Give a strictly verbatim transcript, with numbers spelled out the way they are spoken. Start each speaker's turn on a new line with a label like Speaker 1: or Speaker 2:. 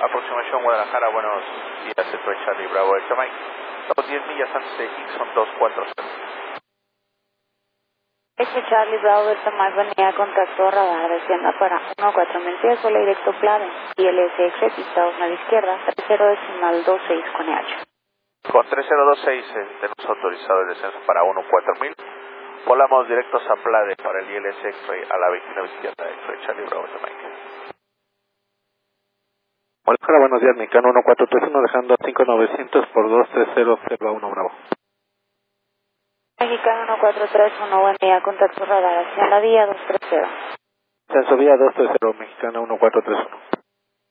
Speaker 1: Aproximación Guadalajara, buenos días, esto es Charlie Bravo de Jamaica. Estamos diez millas antes de Dixon dos cuatro cero.
Speaker 2: Este Charlie Bravo del Tomás venía contacto radar descienda para uno cuatro mil pies, vuelo directo Plave, I L S X, pista dos nueve izquierda, tres cero decimal dos seis con E H.
Speaker 1: Con tres cero dos seis eh, tenemos autorizado el descenso para uno cuatro mil. Volamos directos a Plave para el I L S X-Ray a la veintinueve izquierda, esto es Charlie Bravo de Jamaica.
Speaker 3: Guadalajara, buenos días, mexicano uno cuatro tres uno, dejando cinco novecientos por dos tres cero cero a uno Bravo.
Speaker 2: Mexicano uno cuatro tres uno, buen día, contacto radar hacia la vía dos tres cero.
Speaker 3: Censo vía dos tres cero, mexicano uno cuatro tres uno.